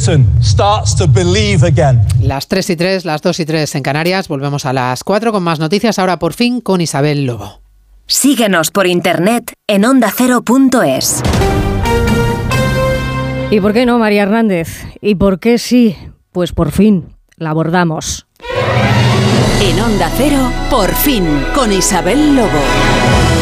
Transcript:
Britain starts to believe again. Las 3:03, las 2:03 en Canarias. Volvemos a las 4 con más noticias. Ahora por fin con Isabel Lobo. Síguenos por internet en ondacero.es. ¿Y por qué no, María Hernández? ¿Y por qué sí? Pues por fin la abordamos. En Onda Cero, por fin, con Isabel Lobo.